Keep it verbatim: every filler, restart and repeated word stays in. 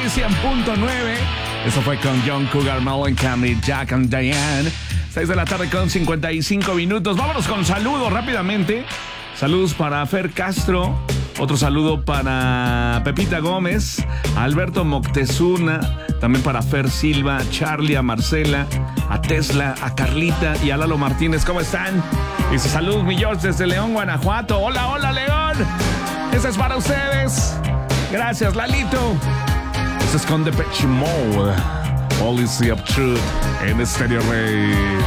cien punto nueve. Eso fue con John Cougar Mellencamp y Jack and Diane. seis de la tarde con cincuenta y cinco minutos. Vámonos con saludos rápidamente. Saludos para Fer Castro. Otro saludo para Pepita Gómez, Alberto Moctezuma, también para Fer Silva, Charlie, a Marcela, a Tesla, a Carlita y a Lalo Martínez. ¿Cómo están? Dice saludos, mi George, desde León, Guanajuato. Hola, hola, León. Ese es para ustedes. Gracias, Lalito. Este es con Depeche Mode, Policy of Truth en Stereo Rey.